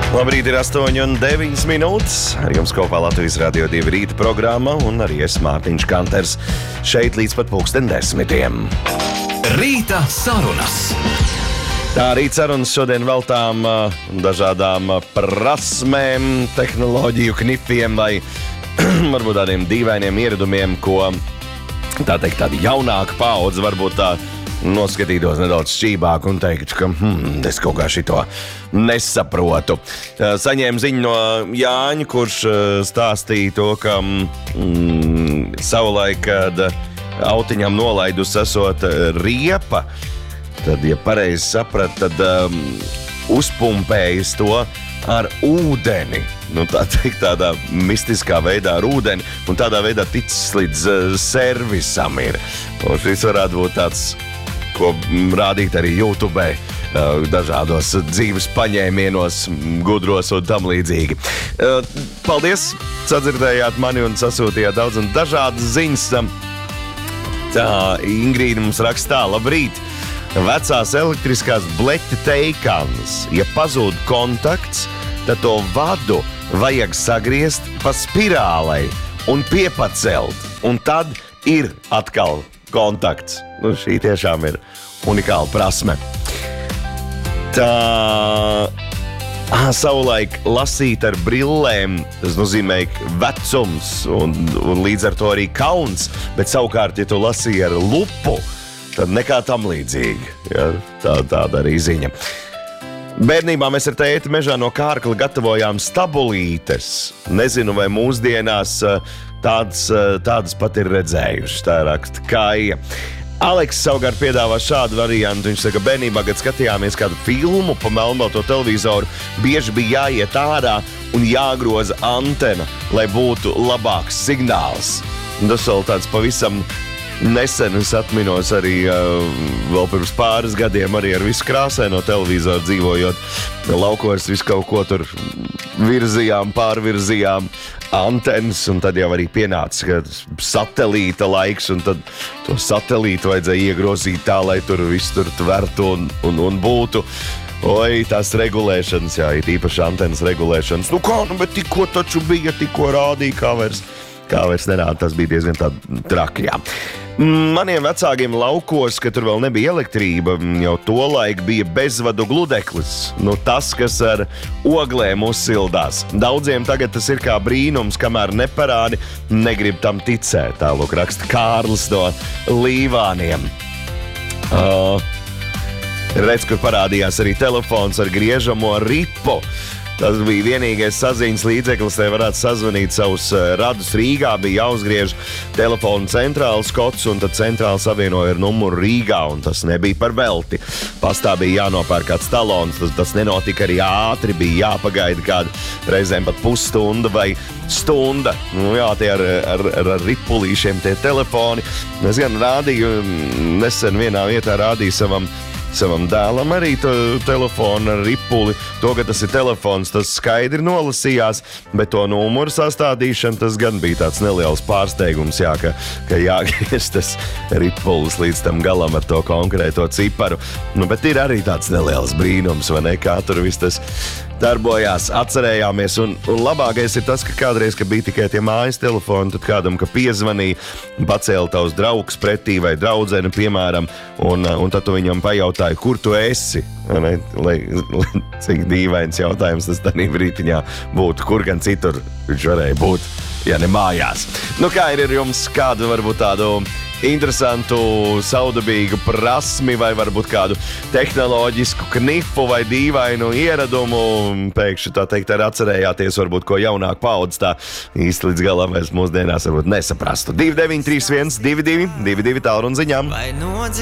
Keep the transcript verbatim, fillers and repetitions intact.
Labrīt, ir astoņi un deviņas minūtes. Ar jums kopā Latvijas Radio divi rīta programma un arī es Mārtiņš Kanters šeit līdz pat pulksten desmitiem. Rīta sarunas. Tā rīta sarunas šodien veltām uh, dažādām uh, prasmēm, tehnoloģiju knifiem vai varbūt tādiem dīvainiem ieradumiem, ko tā teikt tāda jaunāka paudze varbūt tā noskatītos nedaudz šķībāk un teikt, ka hmm, es kaut kā šito nesaprotu. Saņēmu ziņu no Jāņa, kurš stāstīja to, ka mm, savulaik, kad autiņam nolaidus esot riepa, tad, ja pareizi saprat, tad um, uzpumpējis to ar ūdeni. Nu, tā teikt, tādā mistiskā veidā ar ūdeni, un tādā veidā ticis līdz uh, servisam ir. Un šis varētu būt tāds, ko rādīt arī YouTube, uh, dažādos dzīves paņēmienos, gudros un tam līdzīgi. Uh, paldies, sadzirdējāt mani un sasūtījāt daudz un dažādas ziņas. Tā, Ingrīda mums rakstā, labrīt. Vecās elektriskās bleķa teikānas, ja pazūd kontakts, tad to vadu vajag sagriezt pa spirālei un piepacelt, un tad ir atkal kontakts. Nu, šī tiešām ir unikāla prasme. Tā, ah, savulaik lasīt ar brillēm, tas nozīmē vecums un, un līdz ar to arī kauns, bet savukārt, ja tu lasīji ar lupu, tad nekā tam līdzīgi. Ja, tā, tāda arī ziņa. Bērnībā mēs ar tēti mežā no kārkla gatavojām stabulītes. Nezinu, vai mūsdienās tādas, tādas pat ir redzējušas. Tā raksta Kaija. Aleks savukārt piedāvā šādu variantu. Viņš saka, bērnībā, kad skatījāmies kādu filmu pa melnbalto televizoru, bieži bija jāiet ārā un jāgroza antena, lai būtu labāks signāls. Un tas vēl tāds pavisam nesen es atminos arī uh, vēl pirms pāris gadiem arī ar visu krāsaino televizoru dzīvojot. Laukos visu kaut ko tur virzījām, pārvirzījām antenas, un tad jau arī pienāca satelīta laiks, un tad to satelītu vajadzēja iegrozīt tā, lai tur viss tur tvertu un, un, un būtu. Oi, tās regulēšanas, jā, ir īpaši antenas regulēšanas. Nu kā, nu, bet tikko taču bija, tikko rādīja, kā vairs, kā vairs nerāda, tas bija diezgan tā traki, jā. Maniem vecākiem laukos, ka tur vēl nebija elektrība, jau tolaik bija bezvadu gludeklis. Nu, tas, kas ar oglēm uzsildās. Daudziem tagad tas ir kā brīnums, kamēr neparādi, negrib tam ticēt. Tālūk raksta Kārlis no Līvāniem. Uh, redz, kur parādījās arī telefons ar griežamo ripu. Tas bija vienīgais saziņas līdzeklis, lai varētu sazvanīt savus radus Rīgā. Bija jāuzgriež telefonu centrāls kods, un tad centrāli savienoja ar numuru Rīgā, un tas nebija par velti. Pastā bija jānopērk kāds talons, tas, tas nenotika arī ātri, bija jāpagaida kādu reizēm pat pusstunda vai stunda. Nu jā, tie ar, ar, ar, ar ripulīšiem tie telefoni. Es gan rādīju, nesen vienā vietā rādīju savam savam dēlam arī to telefonu ar ripuli. To, ka tas ir telefons, tas skaidri nolasījās, bet to numuru sastādīšana, tas gan bija tāds neliels pārsteigums, jā, ka, ka jāgriež tas ripulis līdz tam galam ar to konkrēto ciparu. Nu, bet ir arī tāds neliels brīnums, vai ne, kā tur viss tas darbojās, atcerējāmies, un, un labākais ir tas, ka kādreiz, ka bija tikai tie mājas telefoni, tad kādam, ka piezvanīja, pacēla tavs draugs pretī vai draudzene, piemēram, un, un tad tu viņam pajautāji, kur tu esi, ne? Lai, lai cik dīvains jautājums tas tādā brītiņā būtu, kur gan citur viņš varēja būt, ja ne mājās. Nu, kā ir ar jums kādu varbūt tādu interesantu, saudabīgu prasmi vai varbūt kādu tehnoloģisku knifu vai dīvainu ieradumu, pēkšņi tā teikt arī atcerējāties varbūt ko jaunāk paudz tā īsti līdz galam mēs mūsdienās varbūt nesaprastu. divi deviņi trīs viens divi divi divi divi tālruni ziņām.